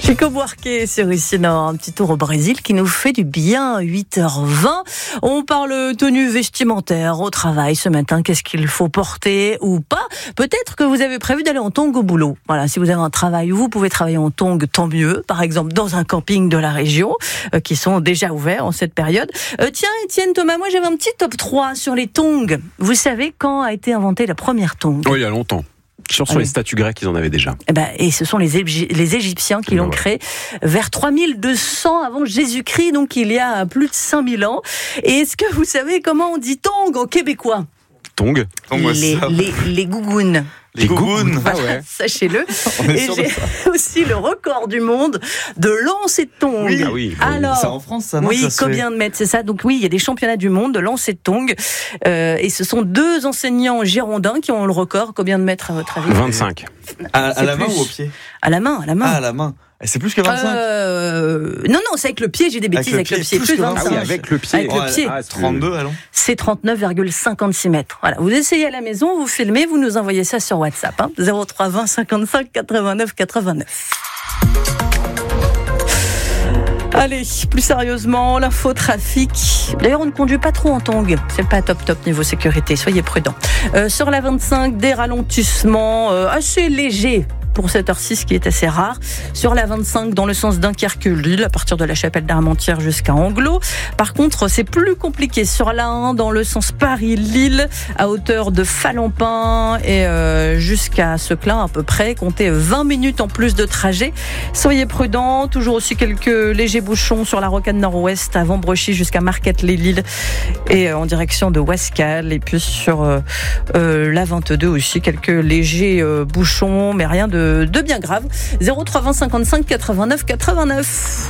Chico Buarque sur ici Nord, un petit tour au Brésil qui nous fait du bien. 8h20. On parle tenue vestimentaire au travail ce matin. Qu'est-ce qu'il faut porter ou pas? Peut-être que vous avez prévu d'aller en tongs au boulot. Voilà, si vous avez un travail où vous pouvez travailler en tongs, tant mieux. Par exemple, dans un camping de la région, qui sont déjà ouverts en cette période. Tiens, Étienne, Thomas, moi j'avais un petit top 3 sur les tongs. Vous savez quand a été inventée la première tongue? Oui, il y a longtemps. Sur les statues grecques, ils en avaient déjà. Et ce sont les Égyptiens qui l'ont créé vers 3200 avant Jésus-Christ, donc il y a plus de 5000 ans. Et est-ce que vous savez comment on dit tongue en québécois? Tongue. Les gougounes. Les gougounes, voilà, ouais. Sachez-le. Et j'ai aussi le record du monde de lancer de tongs. Oui. Ah oui. Alors, c'est en France, ça, non? Oui, ça combien de mètres, c'est ça? Donc oui, il y a des championnats du monde de lancer de tongs. Et ce sont 2 enseignants girondins qui ont le record. Combien de mètres à votre avis? 25. À la main ou au pied? À la main. Ah, à la main. C'est plus que 25? Non, c'est avec le pied, j'ai des bêtises avec le pied. Plus 25. Ah oui, avec le pied. Avec le pied. 32, allons. C'est 39,56 mètres. Voilà, vous essayez à la maison, vous filmez, vous nous envoyez ça sur WhatsApp. 03 20 55 89 89. Allez, plus sérieusement, l'info trafic. D'ailleurs, on ne conduit pas trop en tongs. C'est pas top niveau sécurité. Soyez prudents. Sur la 25, des ralentissements assez légers pour cette heure-ci, ce qui est assez rare. Sur la 25, dans le sens Dunkerque-Lille, à partir de la Chapelle d'Armentières jusqu'à Anglo. Par contre, c'est plus compliqué sur la 1, dans le sens Paris-Lille, à hauteur de Falampin et jusqu'à Seclin à peu près. Comptez 20 minutes en plus de trajet. Soyez prudents. Toujours aussi quelques légers bouchons sur la rocade nord-ouest, avant Brechy jusqu'à Marquette-les-Lilles et en direction de Ouascal. Et puis sur la 22 aussi, quelques légers bouchons, mais rien de bien grave. 03 20 55 89 89.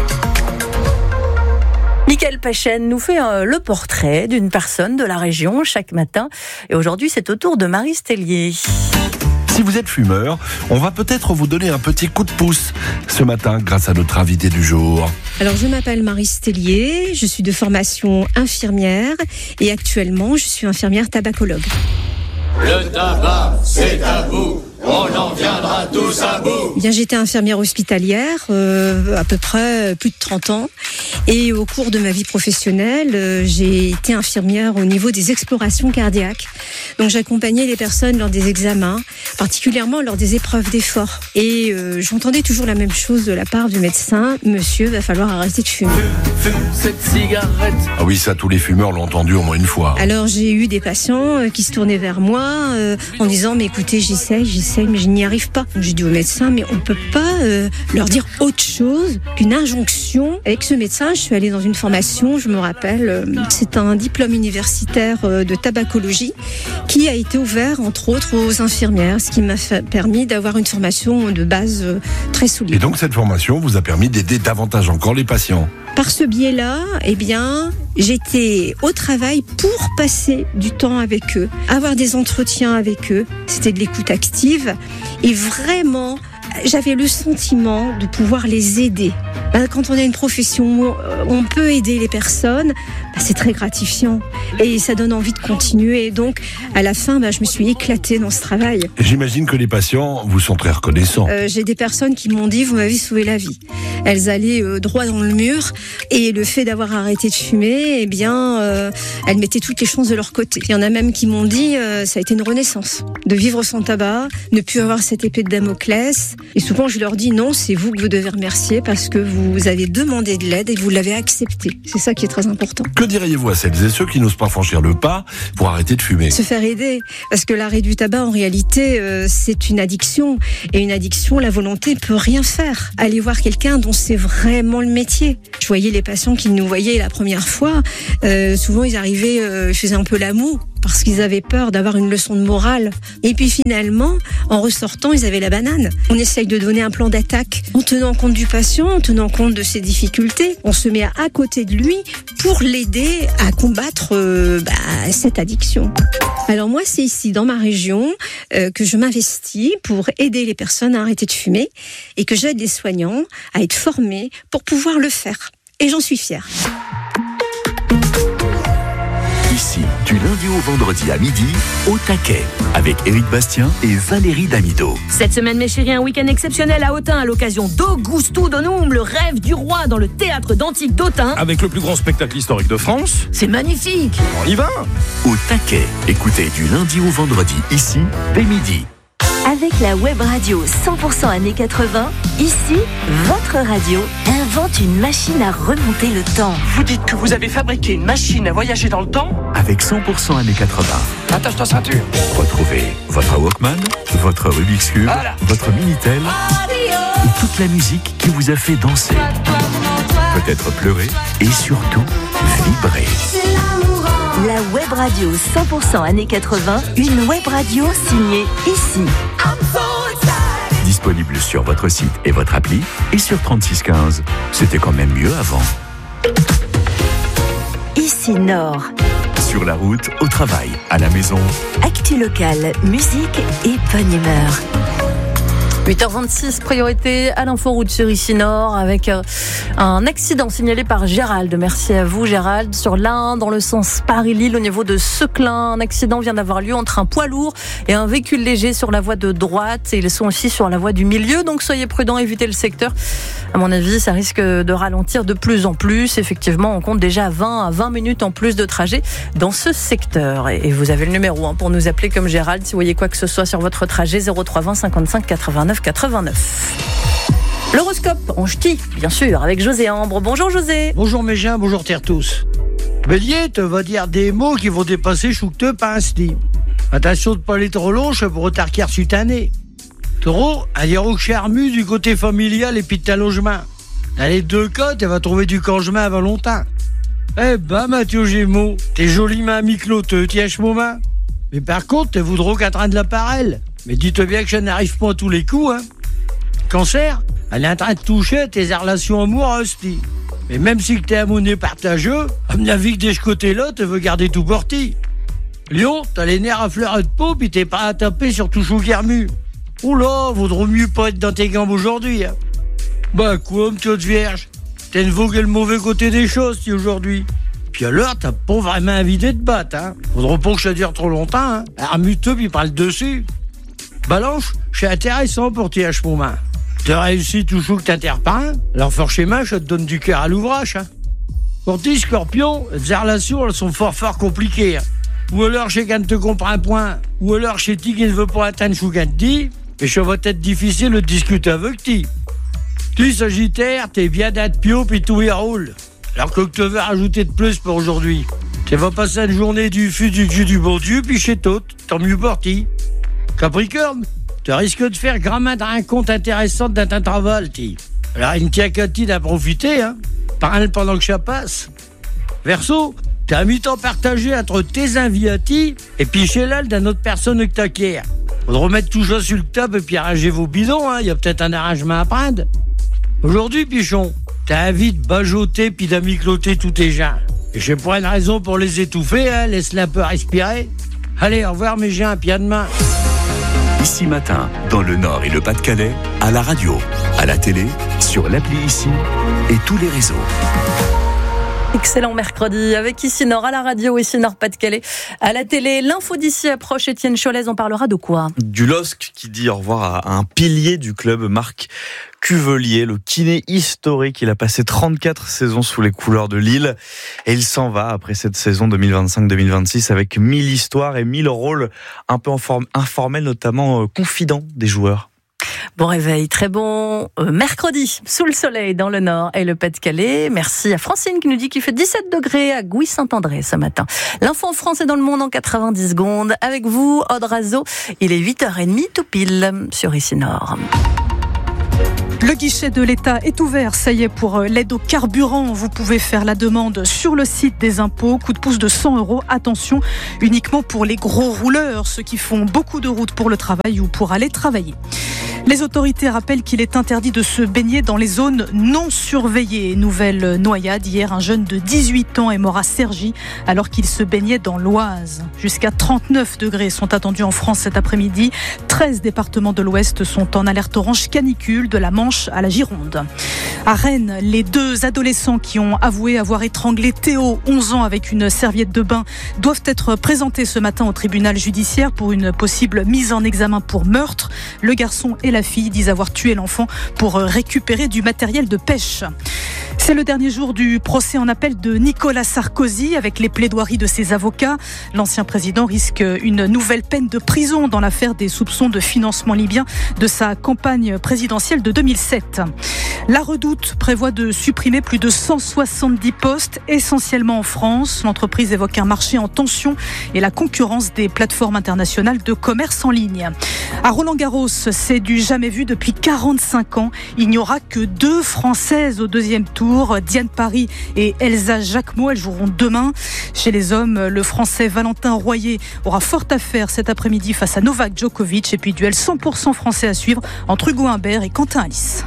Michael Pachen nous fait le portrait d'une personne de la région chaque matin. Et aujourd'hui, c'est au tour de Marie Stellier. Si vous êtes fumeur, on va peut-être vous donner un petit coup de pouce ce matin grâce à notre invité du jour. Alors, je m'appelle Marie Stellier, je suis de formation infirmière et actuellement, je suis infirmière tabacologue. Le tabac, c'est tabou. On en viendra tous à bout. Bien, j'étais infirmière hospitalière, à peu près plus de 30 ans. Et au cours de ma vie professionnelle, j'ai été infirmière au niveau des explorations cardiaques. Donc, j'accompagnais les personnes lors des examens, particulièrement lors des épreuves d'effort. Et j'entendais toujours la même chose de la part du médecin. Monsieur, va falloir arrêter de fumer. Fume cette cigarette. Ah oui, ça, tous les fumeurs l'ont entendu au moins une fois. Alors, j'ai eu des patients qui se tournaient vers moi en disant, mais écoutez, j'essaye, mais je n'y arrive pas. Donc, j'ai dit au médecin, mais on ne peut pas leur dire autre chose qu'une injonction. Avec ce médecin, je suis allée dans une formation, je me rappelle, c'est un diplôme universitaire de tabacologie qui a été ouvert, entre autres, aux infirmières, ce qui m'a permis d'avoir une formation de base très solide. Et donc, cette formation vous a permis d'aider davantage encore les patients? Par ce biais-là, j'étais au travail pour passer du temps avec eux, avoir des entretiens avec eux. C'était de l'écoute active et vraiment, j'avais le sentiment de pouvoir les aider. Quand on a une profession où on peut aider les personnes, c'est très gratifiant et ça donne envie de continuer. Et donc, à la fin, je me suis éclatée dans ce travail. J'imagine que les patients vous sont très reconnaissants. J'ai des personnes qui m'ont dit, vous m'avez sauvé la vie. Elles allaient droit dans le mur et le fait d'avoir arrêté de fumer, elles mettaient toutes les chances de leur côté. Il y en a même qui m'ont dit, ça a été une renaissance. De vivre sans tabac, ne plus avoir cette épée de Damoclès. Et souvent, je leur dis, non, c'est vous que vous devez remercier parce que vous avez demandé de l'aide et vous l'avez accepté. C'est ça qui est très important. Que diriez-vous à celles et ceux qui n'osent pas franchir le pas pour arrêter de fumer? Se faire aider. Parce que l'arrêt du tabac, en réalité, c'est une addiction. Et une addiction, la volonté peut rien faire. Aller voir quelqu'un dont c'est vraiment le métier. Je voyais les patients qui nous voyaient la première fois. Souvent, ils arrivaient, ils faisaient un peu la moue parce qu'ils avaient peur d'avoir une leçon de morale. Et puis finalement, en ressortant, ils avaient la banane. On essaye de donner un plan d'attaque en tenant compte du patient, en tenant compte de ses difficultés. On se met à côté de lui pour l'aider à combattre cette addiction. Alors moi, c'est ici, dans ma région, que je m'investis pour aider les personnes à arrêter de fumer et que j'aide les soignants à être formés pour pouvoir le faire. Et j'en suis fière. Ici, du lundi au vendredi à midi, au taquet, avec Éric Bastien et Valérie Damido. Cette semaine, mes chéris, un week-end exceptionnel à Autun à l'occasion d'Augusto Donum, le rêve du roi dans le théâtre d'Antique d'Autun. Avec le plus grand spectacle historique de France. C'est magnifique. On y va. Au taquet, écoutez du lundi au vendredi, ici, dès midi. Avec la web radio 100% années 80, ici, votre radio invente une machine à remonter le temps. Vous dites que vous avez fabriqué une machine à voyager dans le temps ? Avec 100% années 80. Attache ta ceinture. Retrouvez votre Walkman, votre Rubik's Cube, votre Minitel et toute la musique qui vous a fait danser, peut-être pleurer et surtout vibrer. La web radio 100% années 80, une web radio signée ici. Disponible sur votre site et votre appli et sur 3615. C'était quand même mieux avant. Ici Nord. Sur la route, au travail, à la maison. Actu locale, musique et bonne humeur. 8h26, priorité à l'inforoute sur Ici Nord avec un accident signalé par Gérald. Merci à vous Gérald. Sur l'Ain, dans le sens Paris-Lille, au niveau de Seclin, un accident vient d'avoir lieu entre un poids lourd et un véhicule léger sur la voie de droite. Et ils sont aussi sur la voie du milieu, donc soyez prudents, évitez le secteur. À mon avis, ça risque de ralentir de plus en plus. Effectivement, on compte déjà 20 à 20 minutes en plus de trajet dans ce secteur. Et vous avez le numéro pour nous appeler comme Gérald si vous voyez quoi que ce soit sur votre trajet, 0320 55 89 89. L'horoscope en ch'ti, bien sûr, avec José Ambre. Bonjour José. Bonjour mes gens, bonjour terre tous. Bélier te va dire des mots qui vont dépasser choucteux pas un sti. Attention de pas aller trop long, je pour retarquer sutané. Taureau, un dialogue charmu du côté familial et puis de ta logement. Dans les deux cas, tu vas trouver du cangement avant longtemps. Eh ben Mathieu Gémeaux, t'es joliment mi-cloteux, tiens ce moment. Mais par contre, t'es voudrou qu'à train de l'appareil. Mais dis-toi bien que ça n'arrive pas à tous les coups, hein. Cancer, elle est en train de toucher tes relations amoureuses, ti. Mais même si t'es à monnaie partageux, à mon avis que de ce côté-là, tu veux garder tout porti. Lion, t'as les nerfs à fleur de peau, pis t'es pas à taper sur tout chou guermu. Oula, vaudrait mieux pas être dans tes gambes aujourd'hui, hein. Bah quoi, m'tio de vierge, t'as une vogue le mauvais côté des choses, ti, aujourd'hui. Puis alors, t'as pas vraiment envie de te battre, hein. Faudra pas que ça dure trop longtemps, hein. Armute-toi, puis parle dessus. Balance, c'est intéressant pour tes moment. T'as réussi tout chou que t'interpeins, alors forcément, je te donne du cœur à l'ouvrage, hein. Pour tes scorpions, les relations, elles sont fort compliquées, hein. Ou alors chez quand ne te comprend point, ou alors chez ti qui ne veut pas atteindre chou quand dit, et ça va être difficile de discuter avec ti. Tu Sagittaire, t'es bien d'être pio puis tout y roule. Alors que tu veux rajouter de plus pour aujourd'hui. Tu vas passer une journée du fût du jus du bon Dieu puis chez tout, tant mieux pour ti. Capricorne, tu risques de faire grand-main d'un compte intéressant dans ton travail, ti. Alors une tient qu'à ti d'en profiter, hein. Parle pendant que ça passe. Verseau, t'as un mi-temps partagé entre tes inviati et puis chez l'âle d'une autre personne que t'acquiers. Faudra remettre tout ça sur le table et puis arranger vos bidons, hein. Y a peut-être un arrangement à prendre. Aujourd'hui, Pichon, t'as envie de bajoter puis d'amicloter tous tes gens. Et j'ai pas une raison pour les étouffer, hein. Laisse-les un peu respirer. Allez, au revoir mes gens, puis à demain. Ici matin, dans le Nord et le Pas-de-Calais, à la radio, à la télé, sur l'appli Ici et tous les réseaux. Excellent mercredi avec Ici Nord à la radio, Ici Nord Pas-de-Calais à la télé. L'info d'ici approche. Étienne Cholez, on parlera de quoi ? Du LOSC qui dit au revoir à un pilier du club, Marc Cuvelier, le kiné historique. Il a passé 34 saisons sous les couleurs de Lille et il s'en va après cette saison 2025-2026 avec 1000 histoires et 1000 rôles un peu informels, notamment confidents des joueurs. Bon réveil, très bon mercredi, sous le soleil dans le Nord et le Pas-de-Calais. Merci à Francine qui nous dit qu'il fait 17 degrés à Gouy-Saint-André ce matin. L'info en France et dans le monde en 90 secondes. Avec vous, Aude Razo, il est 8h30 tout pile sur Ici Nord. Le guichet de l'État est ouvert, ça y est, pour l'aide au carburant. Vous pouvez faire la demande sur le site des impôts. Coup de pouce de 100 €. Attention, uniquement pour les gros rouleurs, ceux qui font beaucoup de routes pour le travail ou pour aller travailler. Les autorités rappellent qu'il est interdit de se baigner dans les zones non surveillées. Nouvelle noyade. Hier, un jeune de 18 ans est mort à Cergy alors qu'il se baignait dans l'Oise. Jusqu'à 39 degrés sont attendus en France cet après-midi. 13 départements de l'Ouest sont en alerte orange canicule, de la Manche à la Gironde. À Rennes, les 2 adolescents qui ont avoué avoir étranglé Théo, 11 ans, avec une serviette de bain, doivent être présentés ce matin au tribunal judiciaire pour une possible mise en examen pour meurtre. Le garçon et la fille disent avoir tué l'enfant pour récupérer du matériel de pêche. C'est le dernier jour du procès en appel de Nicolas Sarkozy avec les plaidoiries de ses avocats. L'ancien président risque une nouvelle peine de prison dans l'affaire des soupçons de financement libyen de sa campagne présidentielle de 2007. La Redoute prévoit de supprimer plus de 170 postes, essentiellement en France. L'entreprise évoque un marché en tension et la concurrence des plateformes internationales de commerce en ligne. À Roland-Garros, c'est du jamais vu depuis 45 ans. Il n'y aura que 2 Françaises au deuxième tour. Diane Paris et Elsa Jacquemot, elles joueront demain. Chez les hommes, le Français Valentin Royer aura fort à faire cet après-midi face à Novak Djokovic. Et puis duel 100% français à suivre entre Hugo Humbert et Quentin Alice.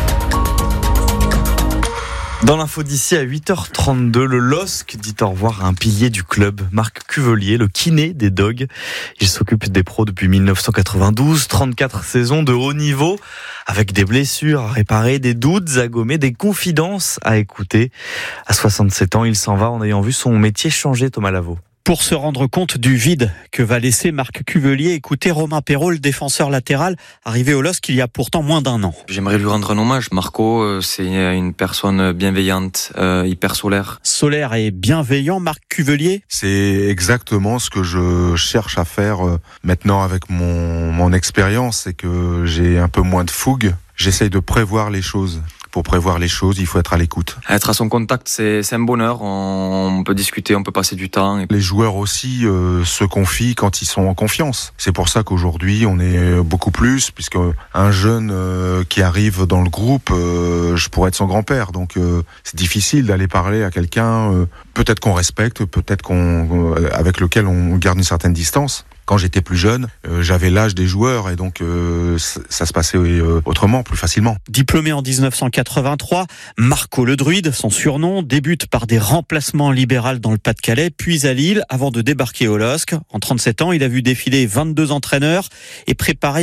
Dans l'info d'ici à 8h32, le LOSC dit au revoir à un pilier du club, Marc Cuvelier, le kiné des Dogs. Il s'occupe des pros depuis 1992, 34 saisons de haut niveau, avec des blessures à réparer, des doutes à gommer, des confidences à écouter. À 67 ans, il s'en va en ayant vu son métier changer, Thomas Lavaux. Pour se rendre compte du vide que va laisser Marc Cuvelier, écoutez Romain Perrault, le défenseur latéral, arrivé au LOSC il y a pourtant moins d'1 an. J'aimerais lui rendre un hommage. Marco, c'est une personne bienveillante, hyper solaire. Solaire et bienveillant, Marc Cuvelier. C'est exactement ce que je cherche à faire maintenant avec mon expérience, c'est que j'ai un peu moins de fougue. J'essaye de prévoir les choses. Pour prévoir les choses, il faut être à l'écoute. Être à son contact, c'est un bonheur. On peut discuter, on peut passer du temps. Les joueurs aussi se confient quand ils sont en confiance. C'est pour ça qu'aujourd'hui, on est beaucoup plus, puisque un jeune qui arrive dans le groupe, je pourrais être son grand-père. Donc c'est difficile d'aller parler à quelqu'un, peut-être qu'on respecte, peut-être avec lequel on garde une certaine distance. Quand j'étais plus jeune, j'avais l'âge des joueurs et donc ça se passait autrement, plus facilement. Diplômé en 1983, Marco le Druide, son surnom, débute par des remplacements libéraux dans le Pas-de-Calais, puis à Lille, avant de débarquer au LOSC. En 37 ans, il a vu défiler 22 entraîneurs et préparer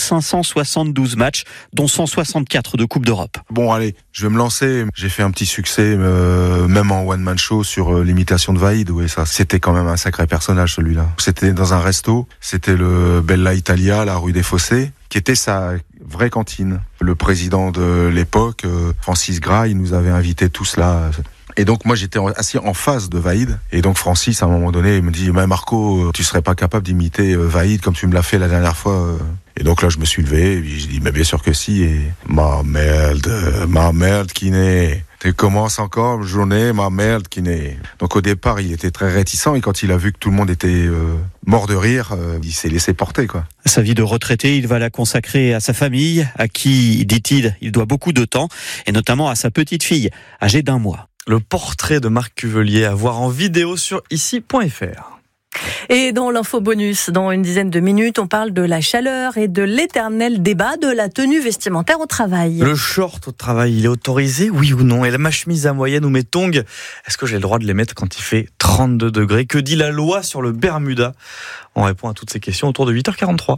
1572 matchs, dont 164 de Coupe d'Europe. Bon, allez, je vais me lancer. J'ai fait un petit succès, même en one-man show sur l'imitation de Vaïd. Oui, ça, c'était quand même un sacré personnage, celui-là. C'était dans un resto. C'était le Bella Italia, la rue des Fossés, qui était sa vraie cantine. Le président de l'époque, Francis Gras, il nous avait invités tous là. Et donc moi j'étais assis en face de Vaïd. Et donc Francis, à un moment donné, il me dit « Mais Marco, tu serais pas capable d'imiter Vaïd comme tu me l'as fait la dernière fois ?» Et donc là je me suis levé, et je dis « Mais bien sûr que si. » Et « Ma merde, kiné. Tu commences encore journée, ma merde, kiné. » Donc au départ, il était très réticent et quand il a vu que tout le monde était mort de rire, il s'est laissé porter, quoi. Sa vie de retraité, il va la consacrer à sa famille, à qui, dit-il, il doit beaucoup de temps, et notamment à sa petite fille, âgée d'1 mois. Le portrait de Marc Cuvelier à voir en vidéo sur ici.fr. Et dans l'info bonus, dans une dizaine de minutes, on parle de la chaleur et de l'éternel débat de la tenue vestimentaire au travail. Le short au travail, il est autorisé, oui ou non? Et ma chemise à moyenne ou mes tongs, est-ce que j'ai le droit de les mettre quand il fait 32 degrés? Que dit la loi sur le Bermuda? On répond à toutes ces questions autour de 8h43.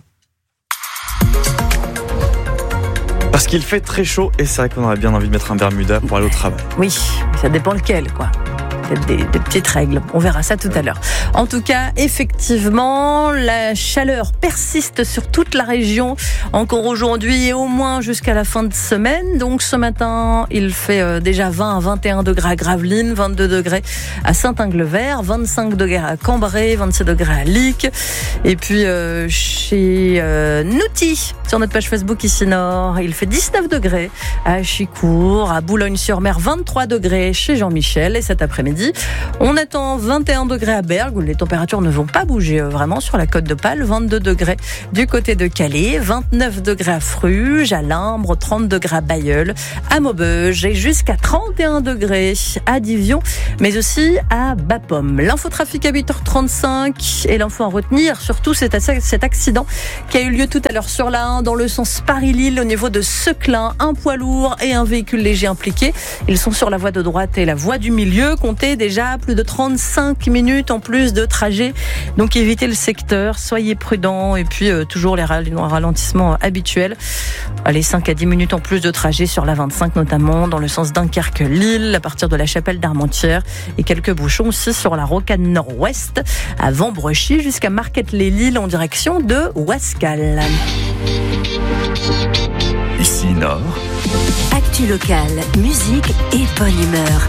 Parce qu'il fait très chaud et c'est vrai qu'on aurait bien envie de mettre un Bermuda pour aller au travail. Oui, ça dépend lequel, quoi. Des petites règles. On verra ça tout à l'heure. En tout cas, effectivement, la chaleur persiste sur toute la région encore aujourd'hui et au moins jusqu'à la fin de semaine. Donc ce matin, il fait déjà 20 à 21 degrés à Gravelines, 22 degrés à Saint-Inglevert, 25 degrés à Cambrai, 26 degrés à Lic. Et puis chez Nouty, sur notre page Facebook ici Nord, il fait 19 degrés à Chicourt, à Boulogne-sur-Mer, 23 degrés chez Jean-Michel. Et cet après-midi, l'après-midi. On attend 21 degrés à Bergues, où les températures ne vont pas bouger vraiment sur la côte d'Opale. 22 degrés du côté de Calais, 29 degrés à Fruges, à Limbre, 30 degrés à Bailleul, à Maubeuge et jusqu'à 31 degrés à Divion, mais aussi à Bapaume. L'infotrafic à 8h35 et l'info à retenir, surtout cet accident qui a eu lieu tout à l'heure sur la 1 dans le sens Paris-Lille au niveau de Seclin. Un poids lourd et un véhicule léger impliqués. Ils sont sur la voie de droite et la voie du milieu. Comptez déjà plus de 35 minutes en plus de trajet. Donc évitez le secteur, soyez prudents et puis toujours les ralentissements habituels. Allez, 5 à 10 minutes en plus de trajet sur la 25, notamment dans le sens Dunkerque-Lille, à partir de la Chapelle d'Armentières, et quelques bouchons aussi sur la rocade nord-ouest, à Vambrechy jusqu'à Marquette-les-Lilles en direction de Ouascal. Ici Nord. Actu locale, musique et bonne humeur.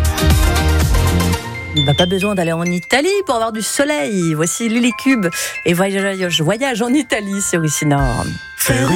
Pas besoin d'aller en Italie pour avoir du soleil. Voici Lily Cube et voyage en Italie sur Ici Nord.